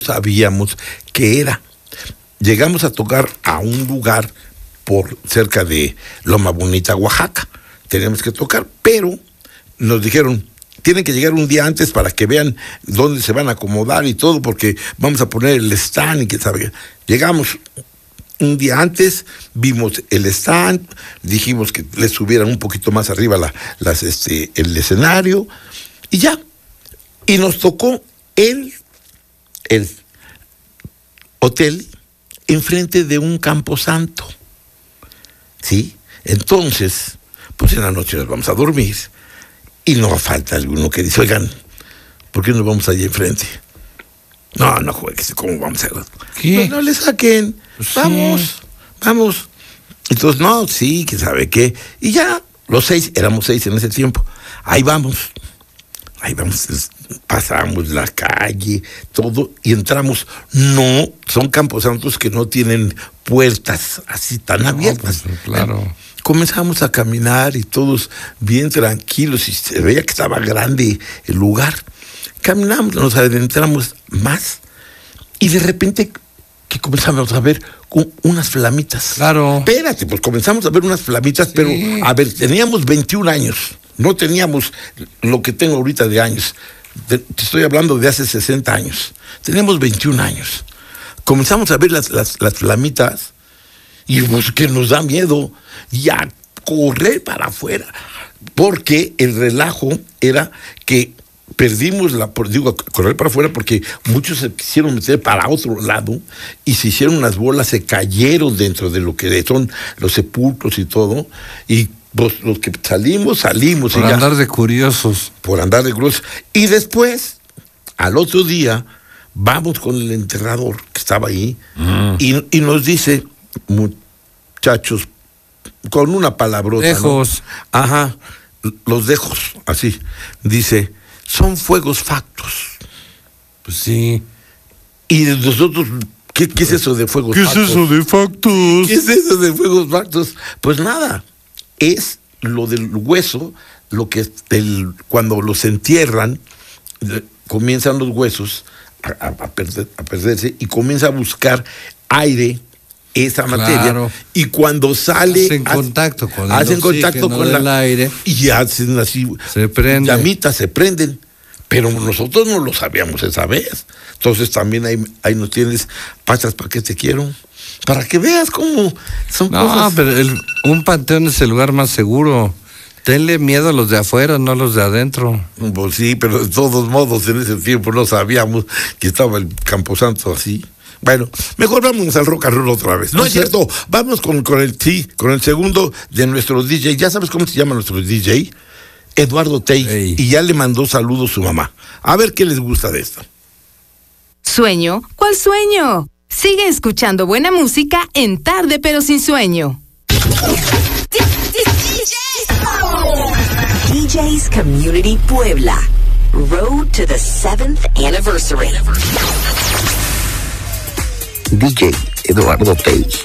sabíamos qué era. Llegamos a tocar a un lugar por cerca de Loma Bonita, Oaxaca. Teníamos que tocar, pero nos dijeron, tienen que llegar un día antes para que vean dónde se van a acomodar y todo, porque vamos a poner el stand y que sabe. Llegamos un día antes, vimos el stand, dijimos que le subieran un poquito más arriba el escenario, y ya. Y nos tocó el hotel enfrente de un camposanto. ¿Sí? Entonces, pues en la noche nos vamos a dormir y no falta alguno que dice, oigan, ¿por qué no vamos allá enfrente? No juegues, ¿cómo vamos a hacer? ¿Qué? No le saquen, Pues vamos. Entonces, no, sí, que sabe qué. Y ya, éramos 6 en ese tiempo. Ahí vamos, pasamos la calle, todo, y entramos. No, son camposantos que no tienen puertas así tan abiertas. Pues, claro. Comenzamos a caminar y todos bien tranquilos, y se veía que estaba grande el lugar. Caminamos, nos adentramos más, y de repente que comenzamos a ver unas flamitas. Claro. Espérate, pues comenzamos a ver unas flamitas, Sí. pero, a ver, teníamos 21 años, no teníamos lo que tengo ahorita de años. Te estoy hablando de hace 60 años. Tenemos 21 años. Comenzamos a ver las flamitas, y pues que nos da miedo, y a correr para afuera, porque el relajo era que perdimos correr para afuera porque muchos se quisieron meter para otro lado y se hicieron unas bolas, se cayeron dentro de lo que son los sepulcros y todo, y pues los que salimos Por y andar de curiosos. por andar de cruz. Y después, al otro día, vamos con el enterrador que estaba ahí, y nos dice, muchachos, con una palabrota, Dejos. ¿no? Ajá, los dejos, así. Dice, son fuegos factos. Pues sí. Y nosotros, ¿qué es eso de fuegos ¿Qué factos? es eso de factos? ¿Qué es eso de fuegos factos? Pues nada, es lo del hueso, lo que cuando los entierran, comienzan los huesos a perderse, y comienza a buscar aire esa materia, Claro. y cuando sale Hacen contacto con el hacen contacto oxígeno con del aire, y hacen así, se prende. llamitas, se prenden, pero nosotros no lo sabíamos esa vez. Entonces también ahí nos tienes, Pachas, ¿para qué te quiero? Para que veas cómo son cosas. No, pero un panteón es el lugar más seguro. Tenle miedo a los de afuera, no a los de adentro. Pues sí, pero de todos modos en ese tiempo no sabíamos que estaba el camposanto así. Bueno, mejor vámonos al rock and roll otra vez. No es cierto, vamos con el segundo de nuestro DJ. ¿Ya sabes cómo se llama nuestro DJ? Eduardo Tey. Ey. Y ya le mandó saludos a su mamá. A ver qué les gusta de esto. ¿Sueño? ¿Cuál sueño? Sigue escuchando buena música en Tarde pero sin sueño. DJ's Community Puebla. Road to the 7th anniversary. DJ Eduardo Tey.